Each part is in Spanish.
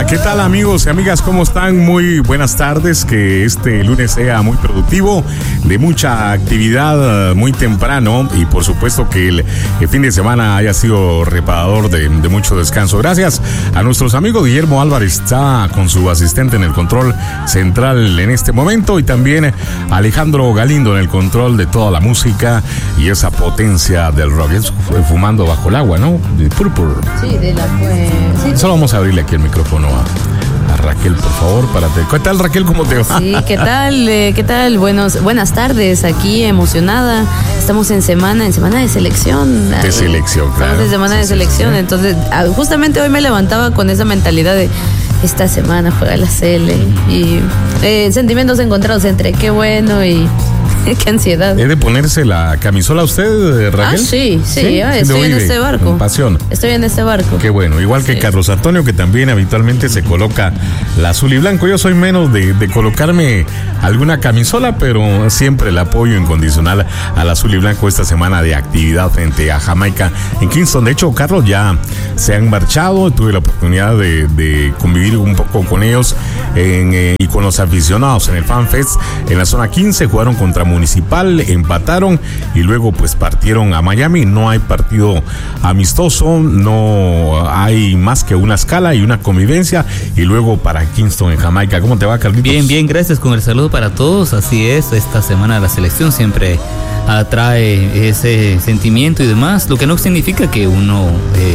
Hola, ¿qué tal amigos y amigas? ¿Cómo están? Muy buenas tardes, que este lunes sea muy productivo, de mucha actividad muy temprano y por supuesto que el fin de semana haya sido reparador de mucho descanso. Gracias a nuestros amigos. Guillermo Álvarez está con su asistente en el control central en este momento y también Alejandro Galindo en el control de toda la música y esa potencia del rock. Es fumando bajo el agua, ¿no? De Purple. Sí, de la sí. Solo vamos a abrirle aquí el micrófono a Raquel, por favor. ¿Qué tal, Raquel? ¿Cómo te va? Sí, ¿qué tal? ¿Qué tal? Buenas tardes, aquí emocionada. Estamos en semana de selección. De selección, claro. Estamos en semana de selección, sí. Entonces, justamente hoy me levantaba con esa mentalidad de esta semana juega la Sele y sentimientos encontrados entre qué bueno y qué ansiedad. ¿He de ponerse la camisola usted, Raquel? Sí, estoy en este barco. Con pasión. Estoy en este barco. Qué bueno, igual que Carlos Antonio, que también habitualmente se coloca la azul y blanco. Yo soy menos de colocarme alguna camisola, pero siempre el apoyo incondicional al azul y blanco esta semana de actividad frente a Jamaica en Kingston. De hecho, Carlos, ya se han marchado. Tuve la oportunidad de convivir un poco con ellos y con los aficionados en el Fan Fest en la zona 15. Jugaron contra Municipal, empataron y luego pues partieron a Miami. No hay partido amistoso, no hay más que una escala y una convivencia y luego para Kingston en Jamaica. ¿Cómo te va, Carlitos? Bien, gracias, con el saludo para todos. Así es, esta semana la selección siempre atrae ese sentimiento y demás, lo que no significa que uno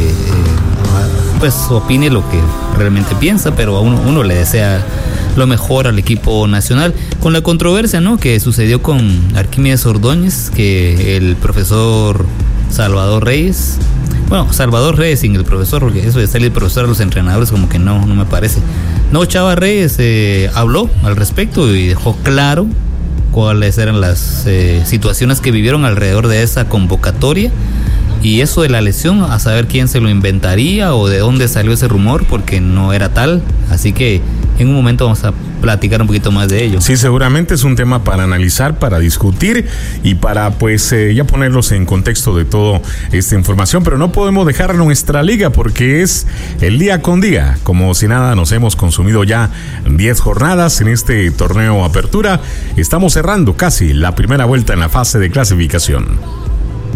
pues opine lo que realmente piensa, pero a uno le desea lo mejor al equipo nacional, con la controversia, ¿no?, que sucedió con Arquímedes Ordóñez, que el profesor Salvador Reyes sin el profesor, porque eso de salir el profesor a los entrenadores como que no me parece. No, Chava Reyes habló al respecto y dejó claro cuáles eran las situaciones que vivieron alrededor de esa convocatoria. Y eso de la lesión, a saber quién se lo inventaría o de dónde salió ese rumor, porque no era tal. Así que en un momento vamos a platicar un poquito más de ello. Sí, seguramente es un tema para analizar, para discutir y para pues ya ponerlos en contexto de toda esta información, pero no podemos dejar nuestra liga porque es el día con día. Como si nada, nos hemos consumido ya 10 jornadas en este torneo Apertura. Estamos cerrando casi la primera vuelta en la fase de clasificación.